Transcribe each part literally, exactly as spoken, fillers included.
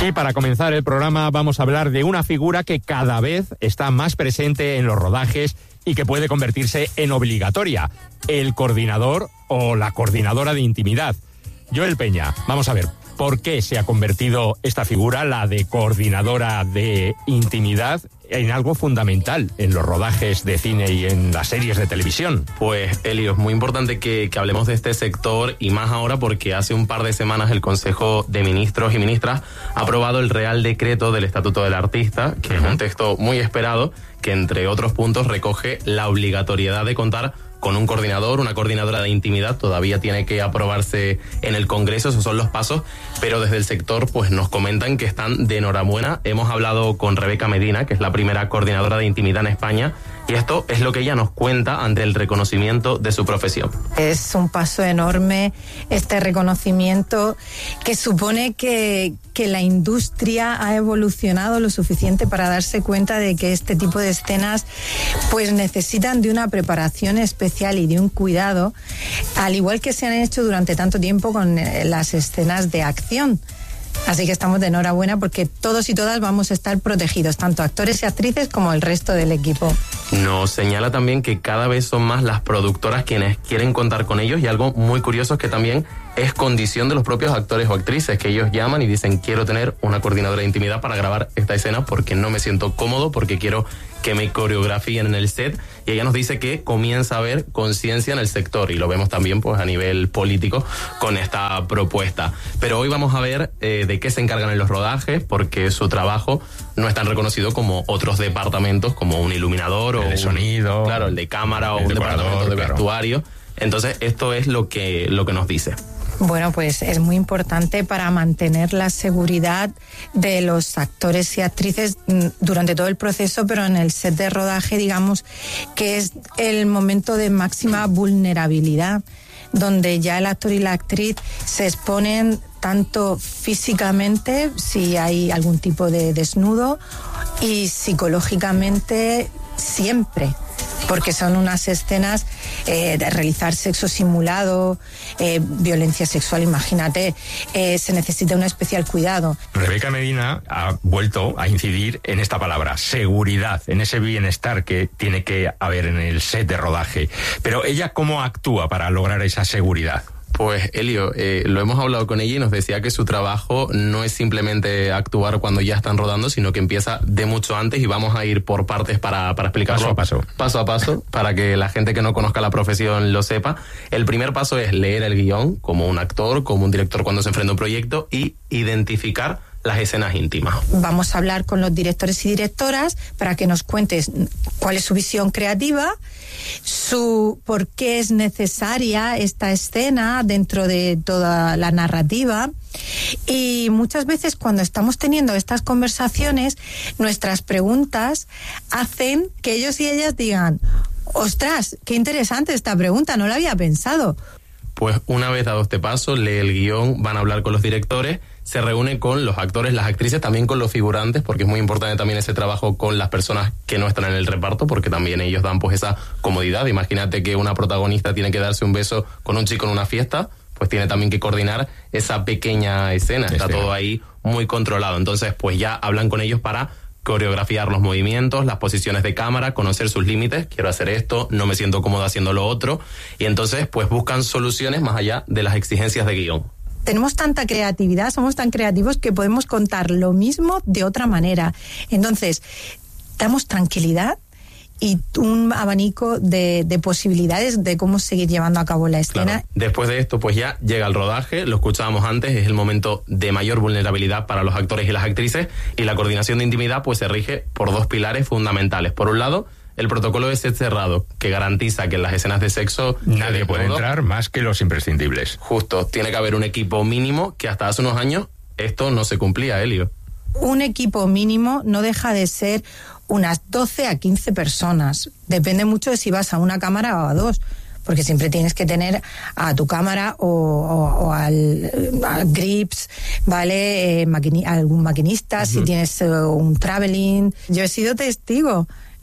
Y para comenzar el programa vamos a hablar de una figura que cada vez está más presente en los rodajes y que puede convertirse en obligatoria: el coordinador o la coordinadora de intimidad. Joel Peña, vamos a ver, ¿por qué se ha convertido esta figura, la de coordinadora de intimidad, en algo fundamental en los rodajes de cine y en las series de televisión? Pues, Elio, es muy importante que, que hablemos de este sector, y más ahora porque hace un par de semanas el Consejo de Ministros y Ministras ha aprobado el Real Decreto del Estatuto del Artista, que uh-huh. es un texto muy esperado, que entre otros puntos recoge la obligatoriedad de contar con un coordinador, una coordinadora de intimidad. Todavía tiene que aprobarse en el Congreso, esos son los pasos, pero desde el sector pues nos comentan que están de enhorabuena. Hemos hablado con Rebeca Medina, que es la primera coordinadora de intimidad en España, y esto es lo que ella nos cuenta ante el reconocimiento de su profesión. Es un paso enorme este reconocimiento, que supone que, que la industria ha evolucionado lo suficiente para darse cuenta de que este tipo de escenas pues necesitan de una preparación especial y de un cuidado, al igual que se han hecho durante tanto tiempo con las escenas de acción. Así que estamos de enhorabuena porque todos y todas vamos a estar protegidos, tanto actores y actrices como el resto del equipo. Nos señala también que cada vez son más las productoras quienes quieren contar con ellos, y algo muy curioso es que también es condición de los propios actores o actrices, que ellos llaman y dicen: quiero tener una coordinadora de intimidad para grabar esta escena porque no me siento cómodo, porque quiero que me coreografíen en el set. Y ella nos dice que comienza a haber conciencia en el sector, y lo vemos también pues a nivel político con esta propuesta. Pero hoy vamos a ver eh, de qué se encargan en los rodajes, porque su trabajo no es tan reconocido como otros departamentos, como un iluminador, el o de sonido, un, claro, el de cámara, o un decorador, departamento de claro. vestuario. Entonces esto es lo que, lo que nos dice. Bueno, pues es muy importante para mantener la seguridad de los actores y actrices durante todo el proceso, pero en el set de rodaje, digamos que es el momento de máxima vulnerabilidad, donde ya el actor y la actriz se exponen tanto físicamente, si hay algún tipo de desnudo, y psicológicamente siempre, porque son unas escenas eh, de realizar sexo simulado, eh, violencia sexual, imagínate, eh, se necesita un especial cuidado. Rebeca Medina ha vuelto a incidir en esta palabra, seguridad, en ese bienestar que tiene que haber en el set de rodaje. Pero ella, ¿cómo actúa para lograr esa seguridad? Pues, Elio, eh, lo hemos hablado con ella y nos decía que su trabajo no es simplemente actuar cuando ya están rodando, sino que empieza de mucho antes, y vamos a ir por partes para, para explicarlo. Paso a paso. Paso a paso, para que la gente que no conozca la profesión lo sepa. El primer paso es leer el guión, como un actor, como un director cuando se enfrenta a un proyecto, y identificar las escenas íntimas. Vamos a hablar con los directores y directoras para que nos cuentes cuál es su visión creativa, su por qué es necesaria esta escena dentro de toda la narrativa. Y muchas veces cuando estamos teniendo estas conversaciones, nuestras preguntas hacen que ellos y ellas digan: ostras, qué interesante esta pregunta, no la había pensado. Pues una vez dado este paso, lee el guión, van a hablar con los directores, se reúne con los actores, las actrices, también con los figurantes, porque es muy importante también ese trabajo con las personas que no están en el reparto, porque también ellos dan pues esa comodidad. Imagínate que una protagonista tiene que darse un beso con un chico en una fiesta, pues tiene también que coordinar esa pequeña escena, está todo ahí muy controlado. Entonces pues ya hablan con ellos para coreografiar los movimientos, las posiciones de cámara, conocer sus límites: quiero hacer esto, no me siento cómodo haciendo lo otro, y entonces pues buscan soluciones más allá de las exigencias de guión. Tenemos tanta creatividad, somos tan creativos que podemos contar lo mismo de otra manera. Entonces, damos tranquilidad y un abanico de, de posibilidades de cómo seguir llevando a cabo la escena. Claro. Después de esto, pues ya llega el rodaje, lo escuchábamos antes, es el momento de mayor vulnerabilidad para los actores y las actrices, y la coordinación de intimidad pues se rige por dos pilares fundamentales. Por un lado, el protocolo de set cerrado, que garantiza que en las escenas de sexo nadie puede todo entrar más que los imprescindibles. Justo, tiene que haber un equipo mínimo, que hasta hace unos años esto no se cumplía, Elio. Un equipo mínimo no deja de ser unas doce a quince personas. Depende mucho de si vas a una cámara o a dos, porque siempre tienes que tener a tu cámara o, o, o al a grips, ¿vale? Eh, maquini, algún maquinista, uh-huh. Si tienes uh, un traveling. Yo he sido testigo.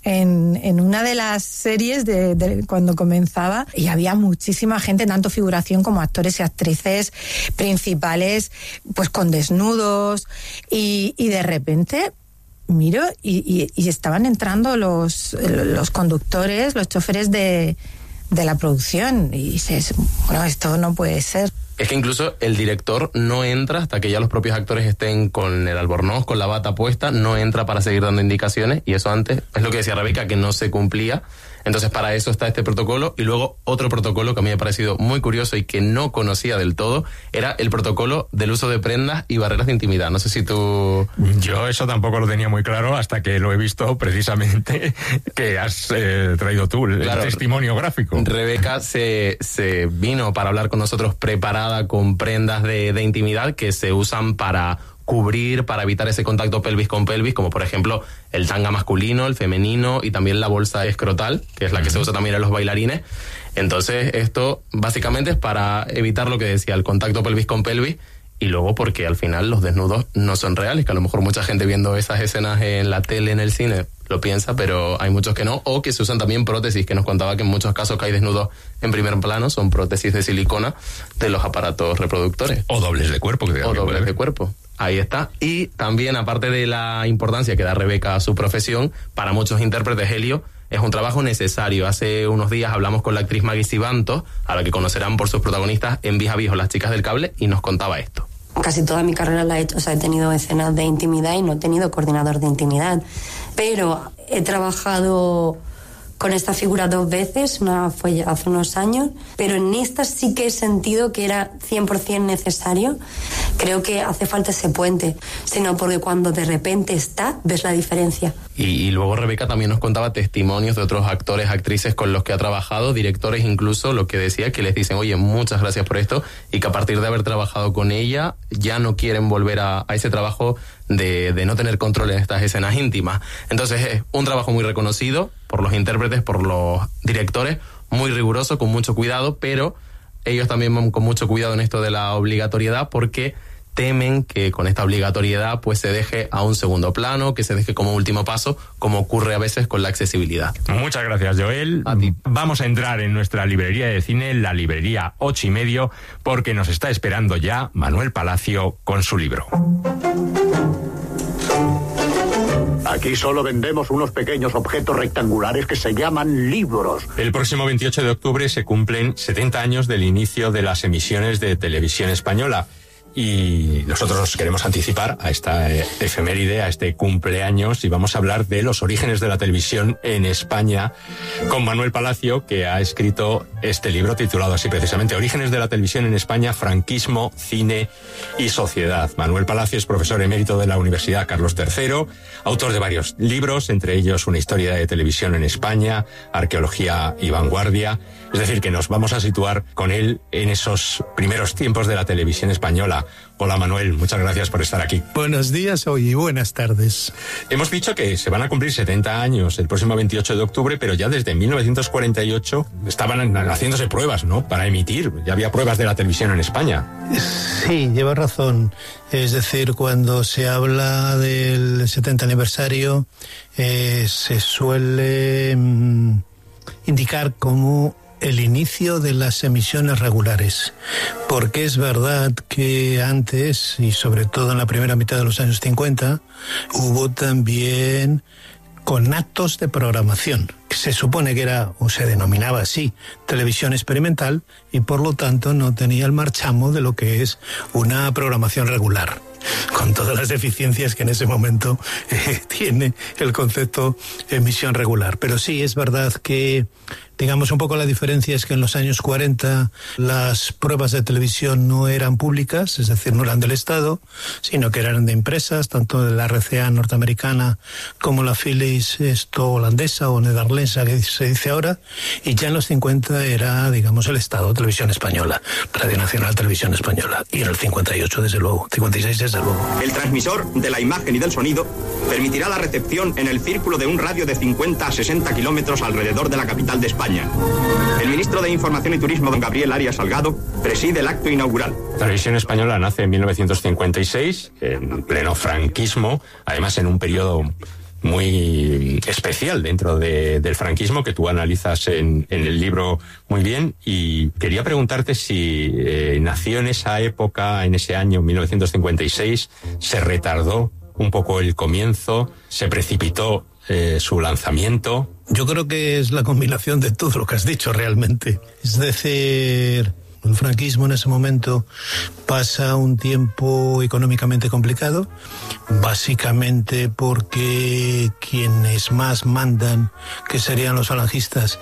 en, en una de las series de, de cuando comenzaba, y había muchísima gente, tanto figuración como actores y actrices principales, pues con desnudos, y, y de repente miro y, y, y estaban entrando los, los conductores, los choferes de, de la producción, y dices, bueno, esto no puede ser. Es que incluso el director no entra hasta que ya los propios actores estén con el albornoz, con la bata puesta, no entra para seguir dando indicaciones, y eso antes, es lo que decía Rebeca, que no se cumplía. Entonces para eso está este protocolo, y luego otro protocolo que a mí me ha parecido muy curioso y que no conocía del todo, era el protocolo del uso de prendas y barreras de intimidad. No sé si tú... Yo eso tampoco lo tenía muy claro hasta que lo he visto precisamente que has eh, traído tú, el claro, testimonio gráfico. Rebeca se, se vino para hablar con nosotros preparada con prendas de, de intimidad que se usan para cubrir, para evitar ese contacto pelvis con pelvis, como por ejemplo el tanga masculino, el femenino, y también la bolsa escrotal, que es la que se usa también en los bailarines. Entonces esto básicamente es para evitar lo que decía, el contacto pelvis con pelvis, y luego porque al final los desnudos no son reales, que a lo mejor mucha gente viendo esas escenas en la tele, en el cine, lo piensa, pero hay muchos que no, o que se usan también prótesis, que nos contaba que en muchos casos que hay desnudos en primer plano son prótesis de silicona de los aparatos reproductores. O dobles de cuerpo. Que o dobles de cuerpo. Ahí está. Y también, aparte de la importancia que da Rebeca a su profesión, para muchos intérpretes, Helio, es un trabajo necesario. Hace unos días hablamos con la actriz Maggie Sibanto, a la que conocerán por sus protagonistas en Vis a Vis o Las chicas del cable, y nos contaba esto. Casi toda mi carrera la he hecho, o sea, he tenido escenas de intimidad y no he tenido coordinador de intimidad. Pero he trabajado con esta figura dos veces, una fue hace unos años, pero en esta sí que he sentido que era cien por ciento necesario. Creo que hace falta ese puente, sino porque cuando de repente está, ves la diferencia. Y, y luego Rebeca también nos contaba testimonios de otros actores, actrices con los que ha trabajado, directores incluso, lo que decía, que les dicen, oye, muchas gracias por esto, y que a partir de haber trabajado con ella, ya no quieren volver a, a ese trabajo de, de no tener control en estas escenas íntimas. Entonces es un trabajo muy reconocido por los intérpretes, por los directores, muy riguroso, con mucho cuidado, pero ellos también van con mucho cuidado en esto de la obligatoriedad, porque temen que con esta obligatoriedad pues se deje a un segundo plano, que se deje como último paso, como ocurre a veces con la accesibilidad. Muchas gracias, Joel. A ti. Vamos a entrar en nuestra librería de cine, la librería ocho y medio, porque nos está esperando ya Manuel Palacio con su libro. Aquí solo vendemos unos pequeños objetos rectangulares que se llaman libros. El próximo veintiocho de octubre se cumplen setenta años del inicio de las emisiones de televisión española. Y nosotros nos queremos anticipar a esta eh, efeméride, a este cumpleaños, y vamos a hablar de los orígenes de la televisión en España con Manuel Palacio, que ha escrito este libro titulado así precisamente, Orígenes de la televisión en España, franquismo, cine y sociedad. Manuel Palacio es profesor emérito de la Universidad Carlos tercero, autor de varios libros, entre ellos Una historia de televisión en España, Arqueología y vanguardia. Es decir, que nos vamos a situar con él en esos primeros tiempos de la televisión española. Hola Manuel, muchas gracias por estar aquí. Buenos días hoy y buenas tardes. Hemos dicho que se van a cumplir setenta años el próximo veintiocho de octubre, pero ya desde mil novecientos cuarenta y ocho estaban haciéndose pruebas, ¿no?, para emitir. Ya había pruebas de la televisión en España. Sí, lleva razón. Es decir, cuando se habla del setenta aniversario, eh, se suele mm, indicar como el inicio de las emisiones regulares, porque es verdad que antes, y sobre todo en la primera mitad de los años cincuenta, hubo también conatos de programación, que se supone que era, o se denominaba así, televisión experimental, y por lo tanto no tenía el marchamo de lo que es una programación regular, con todas las deficiencias que en ese momento eh, tiene el concepto emisión regular. Pero sí, es verdad que, digamos, un poco la diferencia es que en los años cuarenta las pruebas de televisión no eran públicas, es decir, no eran del Estado, sino que eran de empresas, tanto de la R C A norteamericana como la Philips esto holandesa o neerlandesa, que se dice ahora, y ya en los cincuenta era, digamos, el Estado, Televisión Española, Radio Nacional Televisión Española, y en el cincuenta y ocho desde luego, cincuenta y seis desde luego. El transmisor de la imagen y del sonido permitirá la recepción en el círculo de un radio de cincuenta a sesenta kilómetros alrededor de la capital de España. El ministro de Información y Turismo, don Gabriel Arias Salgado, preside el acto inaugural. La televisión española nace en mil novecientos cincuenta y seis, en pleno franquismo, además en un periodo muy especial dentro de, del franquismo que tú analizas en, en el libro muy bien, y quería preguntarte si eh, nació en esa época, en ese año mil novecientos cincuenta y seis, se retardó un poco el comienzo, se precipitó eh, su lanzamiento. Yo creo que es la combinación de todo lo que has dicho realmente. Es decir, el franquismo en ese momento pasa un tiempo económicamente complicado, básicamente porque quienes más mandan, que serían los falangistas,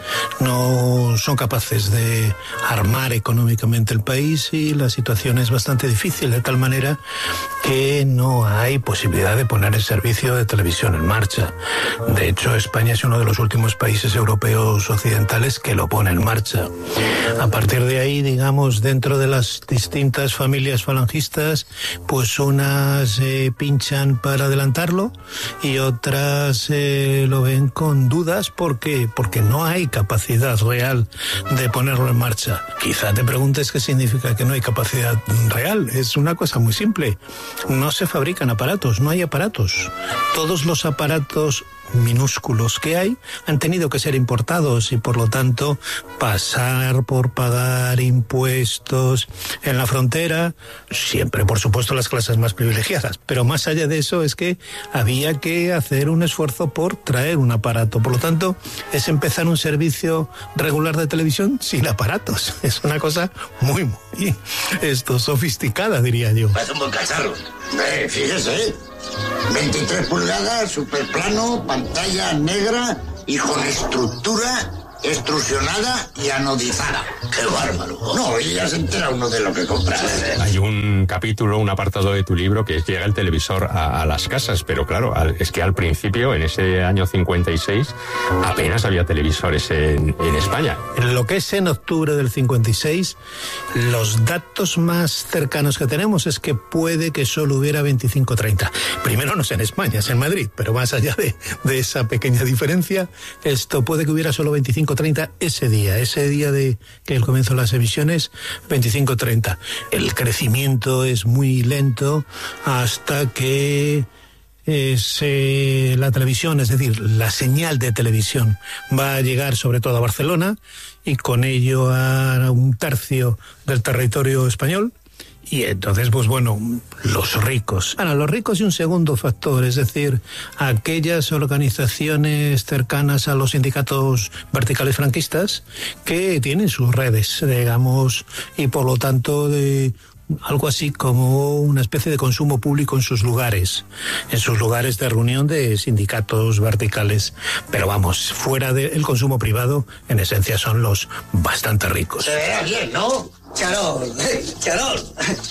no son capaces de armar económicamente el país, y la situación es bastante difícil, de tal manera que no hay posibilidad de poner el servicio de televisión en marcha. De hecho, España es uno de los últimos países europeos occidentales que lo pone en marcha. A partir de ahí, digamos, dentro de las distintas familias falangistas, pues unas eh, pinchan para adelantarlo y otras eh, lo ven con dudas. ¿Por qué? Porque no hay capacidad real de ponerlo en marcha. Quizá te preguntes qué significa que no hay capacidad real. Es una cosa muy simple. No se fabrican aparatos, no hay aparatos. Todos los aparatos minúsculos que hay han tenido que ser importados, y por lo tanto pasar por pagar impuestos en la frontera, siempre por supuesto las clases más privilegiadas, pero más allá de eso es que había que hacer un esfuerzo por traer un aparato. Por lo tanto, es empezar un servicio regular de televisión sin aparatos. Es una cosa muy muy esto sofisticada, diría yo. Parece un buen cacharro. Eh, fíjese, veintitrés pulgadas, super plano, pantalla negra y con estructura extrusionada y anodizada. ¡Qué bárbaro! No, y ya se entera uno de lo que compra. Hay un capítulo, un apartado de tu libro que es llega el televisor a, a las casas, pero claro, al, es que al principio, en ese año cincuenta y seis, apenas había televisores en, en España. En lo que es en octubre del cincuenta y seis, los datos más cercanos que tenemos es que puede que solo hubiera veinticinco treinta. Primero no es en España, es en Madrid, pero más allá de, de esa pequeña diferencia, esto puede que hubiera solo veinticinco treinta ese día, ese día de que el comienzo de las emisiones, veinticinco treinta. El crecimiento es muy lento hasta que es, eh, la televisión, es decir, la señal de televisión va a llegar sobre todo a Barcelona, y con ello a un tercio del territorio español. Y entonces, pues bueno, los ricos. Ahora, los ricos y un segundo factor, es decir, aquellas organizaciones cercanas a los sindicatos verticales franquistas que tienen sus redes, digamos, y por lo tanto de algo así como una especie de consumo público en sus lugares, en sus lugares de reunión de sindicatos verticales. Pero vamos, fuera del consumo privado, en esencia son los bastante ricos. Se verá bien, ¿no? Charol, Charol,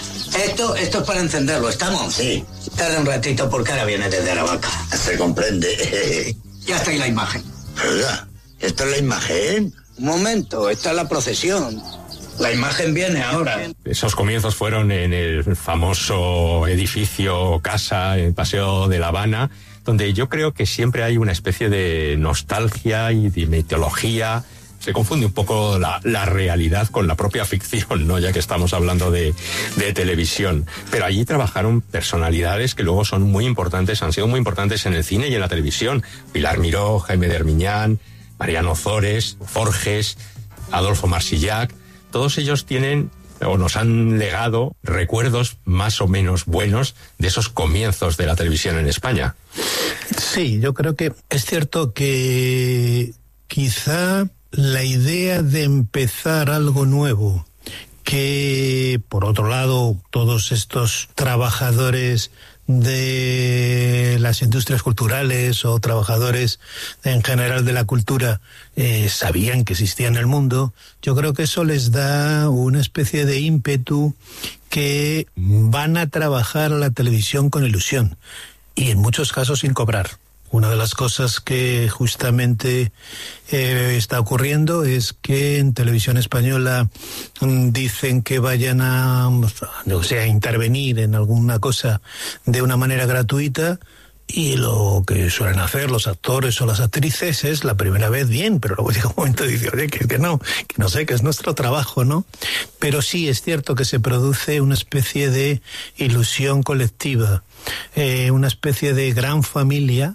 esto, esto es para encenderlo, ¿estamos? Sí. Tarda un ratito porque ahora viene desde Aravaca. Se comprende. Ya está ahí la imagen. ¿Verdad? ¿Esta es la imagen? Un momento, esta es la procesión. La imagen viene ahora. Esos comienzos fueron en el famoso edificio Casa, en Paseo de La Habana, donde yo creo que siempre hay una especie de nostalgia y de mitología. Se confunde un poco la, la realidad con la propia ficción, ¿no? Ya que estamos hablando de, de televisión. Pero allí trabajaron personalidades que luego son muy importantes, han sido muy importantes en el cine y en la televisión. Pilar Miró, Jaime de Armiñán, Mariano Ozores, Forges, Adolfo Marsillac. Todos ellos tienen o nos han legado recuerdos más o menos buenos de esos comienzos de la televisión en España. Sí, yo creo que es cierto que quizá la idea de empezar algo nuevo, que por otro lado todos estos trabajadores de las industrias culturales o trabajadores en general de la cultura eh, sabían que existía en el mundo, yo creo que eso les da una especie de ímpetu que van a trabajar la televisión con ilusión y en muchos casos sin cobrar. Una de las cosas que justamente eh, está ocurriendo es que en televisión española mm, dicen que vayan a, no sé, a intervenir en alguna cosa de una manera gratuita, y lo que suelen hacer los actores o las actrices es la primera vez bien, pero luego llega un momento y dice, oye, que, que no, que no sé, que es nuestro trabajo, ¿no? Pero sí es cierto que se produce una especie de ilusión colectiva, eh, una especie de gran familia,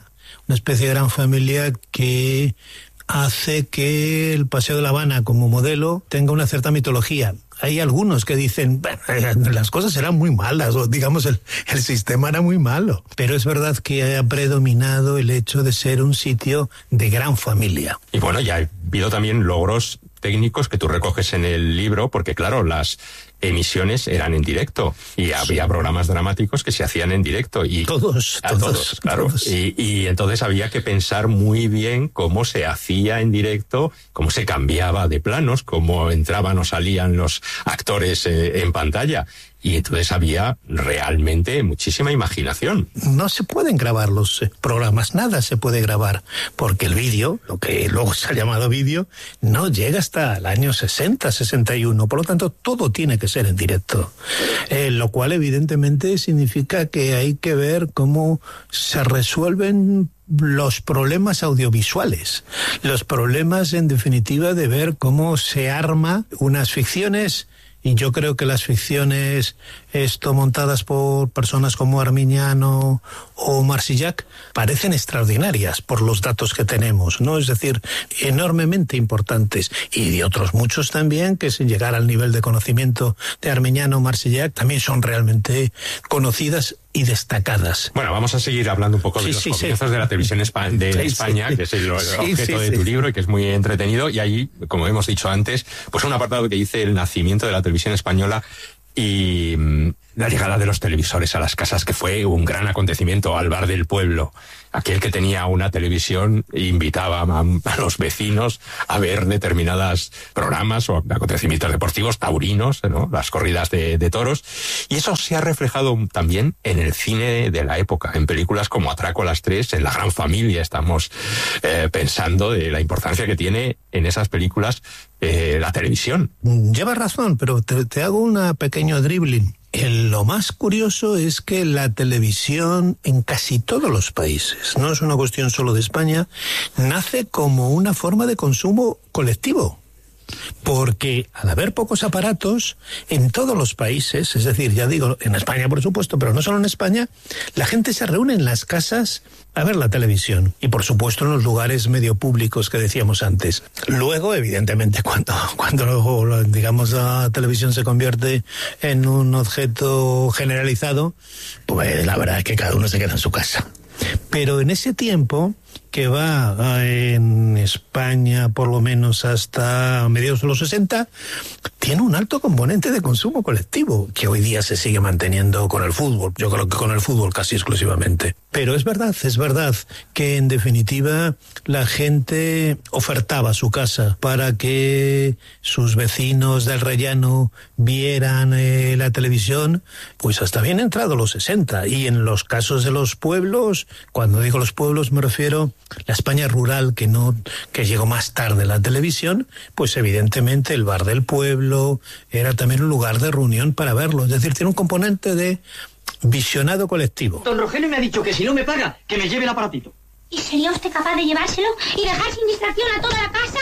una especie de gran familia que hace que el Paseo de La Habana como modelo tenga una cierta mitología. Hay algunos que dicen, bueno, las cosas eran muy malas, o digamos, el, el sistema era muy malo. Pero es verdad que ha predominado el hecho de ser un sitio de gran familia. Y bueno, ya ha habido también logros técnicos que tú recoges en el libro, porque claro, las emisiones eran en directo y sí. había programas dramáticos que se hacían en directo y todos, a todos, todos, claro. Todos. Y, y entonces había que pensar muy bien cómo se hacía en directo, cómo se cambiaba de planos, cómo entraban o salían los actores eh, en pantalla. Y entonces había realmente muchísima imaginación. No se pueden grabar los programas, nada se puede grabar, porque el vídeo, lo que luego se ha llamado vídeo, no llega hasta el año sesenta, sesenta y uno. Por lo tanto, todo tiene que ser en directo. Eh, lo cual evidentemente significa que hay que ver cómo se resuelven los problemas audiovisuales, los problemas en definitiva de ver cómo se arma unas ficciones. Y yo creo que las ficciones esto montadas por personas como Armiñano o Marsillac parecen extraordinarias por los datos que tenemos, ¿no? Es decir, enormemente importantes. Y de otros muchos también, que sin llegar al nivel de conocimiento de Armiñano o Marsillac, también son realmente conocidas y destacadas. Bueno, vamos a seguir hablando un poco de sí, los sí, comienzos sí. de la televisión espa de sí, España, sí. que es el, el sí, objeto sí, de tu sí. libro y que es muy entretenido. Y ahí, como hemos dicho antes, pues un apartado que dice el nacimiento de la televisión española y mmm, la llegada de los televisores a las casas, que fue un gran acontecimiento al bar del pueblo. Aquel que tenía una televisión invitaba a, a los vecinos a ver determinados programas o acontecimientos deportivos taurinos, ¿no? Las corridas de, de toros. Y eso se ha reflejado también en el cine de la época, en películas como Atraco a las tres, en La Gran Familia. Estamos eh, pensando de la importancia que tiene en esas películas eh, la televisión. Llevas razón, pero te, te hago un pequeño dribbling. Lo más curioso es que la televisión en casi todos los países, no es una cuestión solo de España, nace como una forma de consumo colectivo. Porque al haber pocos aparatos en todos los países, es decir, ya digo, en España por supuesto, pero no solo en España, la gente se reúne en las casas a ver la televisión y por supuesto en los lugares medio públicos que decíamos antes. Luego, evidentemente, cuando, cuando digamos la televisión se convierte en un objeto generalizado, pues la verdad es que cada uno se queda en su casa. Pero en ese tiempo, que va en España por lo menos hasta mediados de los sesenta, tiene un alto componente de consumo colectivo, que hoy día se sigue manteniendo con el fútbol, yo creo que con el fútbol casi exclusivamente. Pero es verdad, es verdad que en definitiva la gente ofertaba su casa para que sus vecinos del rellano vieran eh, la televisión, pues hasta bien entrado los sesenta. Y en los casos de los pueblos, cuando digo los pueblos me refiero la España rural, que no que llegó más tarde la televisión, pues evidentemente el bar del pueblo era también un lugar de reunión para verlo. Es decir, tiene un componente de visionado colectivo. Don Rogelio me ha dicho que si no me paga, que me lleve el aparatito. ¿Y sería usted capaz de llevárselo y dejar sin distracción a toda la casa?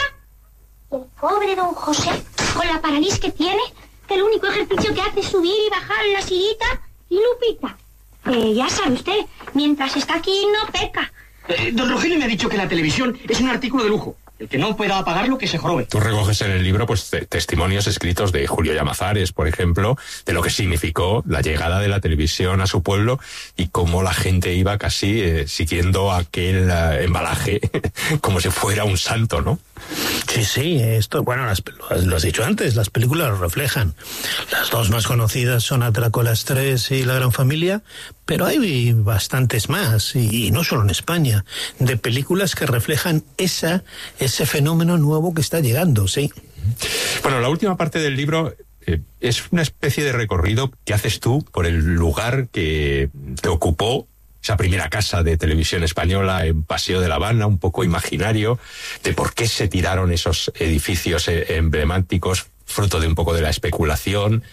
El pobre don José, con la parálisis que tiene, que el único ejercicio que hace es subir y bajar en la sillita. Y Lupita, eh, ya sabe usted, mientras está aquí no peca. Eh, don Rogelio me ha dicho que la televisión es un artículo de lujo. El que no pueda pagarlo, que se jorobe. Tú recoges en el libro pues te testimonios escritos de Julio Llamazares, por ejemplo, de lo que significó la llegada de la televisión a su pueblo y cómo la gente iba casi eh, siguiendo aquel eh, embalaje como si fuera un santo, ¿no? Sí, sí, esto, bueno, las, lo has dicho antes, las películas lo reflejan. Las dos más conocidas son Atraco a las tres y La Gran Familia, pero hay bastantes más, y, y no solo en España, de películas que reflejan esa, ese fenómeno nuevo que está llegando, sí. Bueno, la última parte del libro eh, es una especie de recorrido que haces tú por el lugar que te ocupó esa primera casa de televisión española en Paseo de La Habana, un poco imaginario, de por qué se tiraron esos edificios emblemáticos, fruto de un poco de la especulación,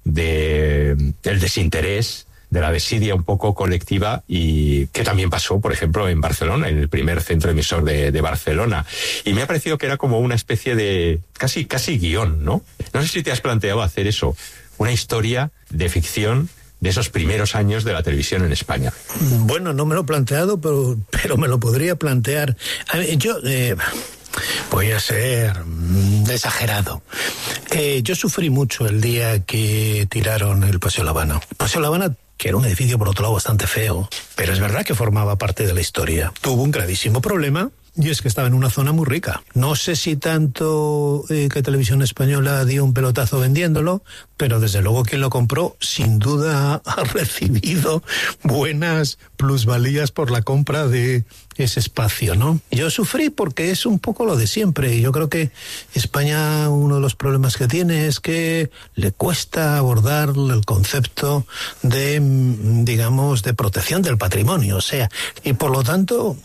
de, del desinterés, de la desidia un poco colectiva, y que también pasó, por ejemplo, en Barcelona, en el primer centro emisor de, de Barcelona. Y me ha parecido que era como una especie de casi, casi guión, ¿no? No sé si te has planteado hacer eso, una historia de ficción de esos primeros años de la televisión en España. Bueno, no me lo he planteado, pero, pero me lo podría plantear. A ver, yo... Eh... Voy a ser mm, exagerado. Eh, yo sufrí mucho el día que tiraron el Paseo La Habana. El Paseo La Habana, que era un edificio por otro lado bastante feo, pero es verdad que formaba parte de la historia. Tuvo un gravísimo problema, y es que estaba en una zona muy rica. No sé si tanto eh, que Televisión Española dio un pelotazo vendiéndolo, pero desde luego quien lo compró sin duda ha recibido buenas plusvalías por la compra de ese espacio, ¿no? Yo sufrí porque es un poco lo de siempre. Yo creo que España, uno de los problemas que tiene es que le cuesta abordar el concepto de, digamos, de protección del patrimonio, o sea, y por lo tanto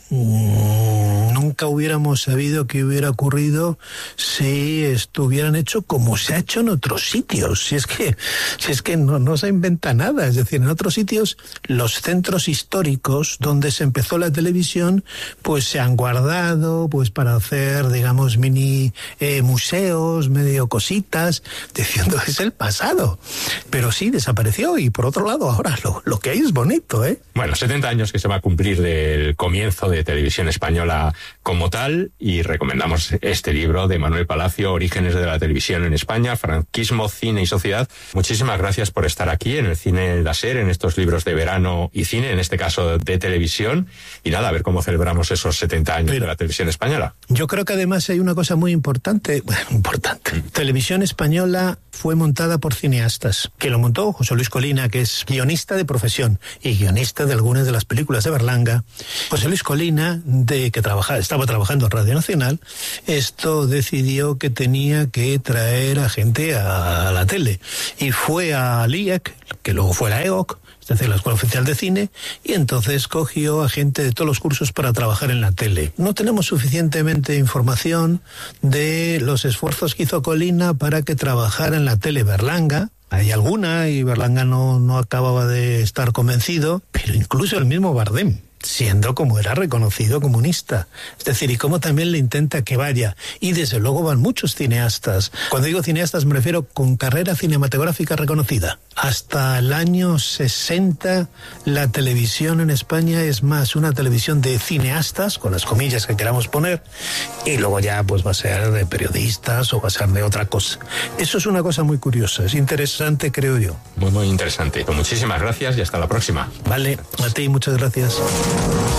mmm, nunca hubiéramos sabido qué hubiera ocurrido si estuvieran hecho como se ha hecho en otros sitios. Si es que, si es que no, no se inventa nada. Es decir, en otros sitios, los centros históricos donde se empezó la televisión, pues se han guardado, pues para hacer, digamos, mini eh, museos, medio cositas, diciendo es el pasado. Pero sí, desapareció, y por otro lado, ahora lo, lo que hay es bonito, ¿eh? Bueno, setenta años que se va a cumplir del comienzo de Televisión Española como tal, y recomendamos este libro de Manuel Palacio, Orígenes de la Televisión en España, Franquismo, Cine y Sociedad. Muchísimas gracias por estar aquí en el Cine Láser, en estos libros de verano y cine, en este caso de televisión, y nada, a ver cómo celebramos esos setenta años Pero, de la Televisión Española. Yo creo que además hay una cosa muy importante, bueno, importante. Mm. Televisión Española fue montada por cineastas, que lo montó José Luis Colina, que es guionista de profesión y guionista de algunas de las películas de Berlanga. José Luis Colina, de que trabajaba, estaba trabajando en Radio Nacional, esto decidió que tenía que traer a gente a, a la tele, y fue a L I A C, que luego fue la E O C, es decir, la Escuela Oficial de Cine, y entonces cogió a gente de todos los cursos para trabajar en la tele. No tenemos suficientemente información de los esfuerzos que hizo Colina para que trabajara en la tele Berlanga. Hay alguna, y Berlanga no, no acababa de estar convencido, pero incluso el mismo Bardem, siendo como era reconocido comunista. Es decir, y cómo también le intenta que vaya. Y desde luego van muchos cineastas. Cuando digo cineastas me refiero con carrera cinematográfica reconocida. Hasta el año sesenta la televisión en España es más una televisión de cineastas, con las comillas que queramos poner, y luego ya pues va a ser de periodistas o va a ser de otra cosa. Eso es una cosa muy curiosa, es interesante, creo yo. Muy, muy interesante. Muchísimas gracias y hasta la próxima. Vale, a ti muchas gracias.